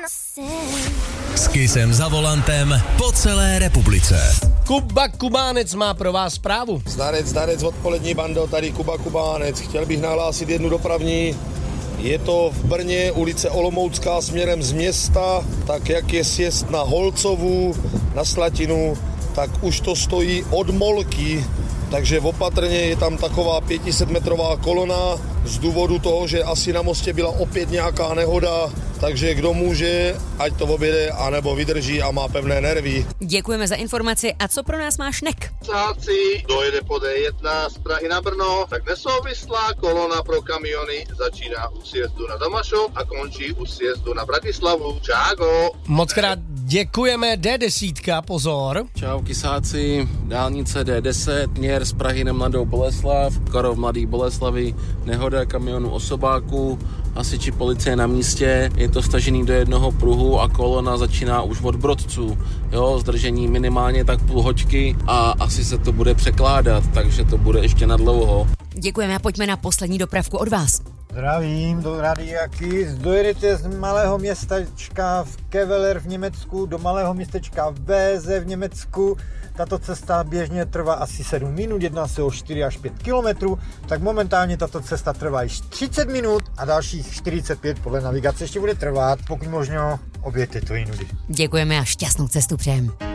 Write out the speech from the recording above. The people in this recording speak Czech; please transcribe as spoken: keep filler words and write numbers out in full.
S Kissem za volantem po celé republice. Kuba Kubánec má pro vás zprávu. Zdarec, zdarec, odpolední bando, tady Kuba Kubánec. Chtěl bych nahlásit jednu dopravní. Je to v Brně, ulice Olomoucká směrem z města, tak jak je sjezd na Holcovu, na Slatinu, tak už to stojí od Molky, takže opatrně je tam taková pětisetmetrová kolona z důvodu toho, že asi na mostě byla opět nějaká nehoda, takže kdo může, ať to objede, anebo vydrží a má pevné nervy. Děkujeme za informaci. A co pro nás má Šnek? Sáci dojede po D jedna z Prahy na Brno, tak nesouvislá kolona pro kamiony začíná u sjezdu na Tomášov a končí u sjezdu na Bratislavu. Čágo! Moc krát děkujeme. D deset, pozor. Čau Kisáci, dálnice D deset, směr z Prahy na Mladou Boleslav, skoro v Mladý Boleslavi, nehoda kamionu osobáků, hasiči policie na místě, je to stažený do jednoho pruhu a kolona začíná už od Brodců, jo, zdržení minimálně tak půl hoďky a asi se to bude překládat, takže to bude ještě na dlouho. Děkujeme a pojďme na poslední dopravku od vás. Zdravím, do Radia Kiss. Dojedete z malého městečka v Keveler v Německu do malého městečka Véze v Německu. Tato cesta běžně trvá asi sedm minut, jedná se o čtyři až pět kilometrů, tak momentálně tato cesta trvá již třicet minut a dalších čtyřicet pět podle navigace ještě bude trvat, pokud možno objeďte to jinudy. Děkujeme a šťastnou cestu přejem.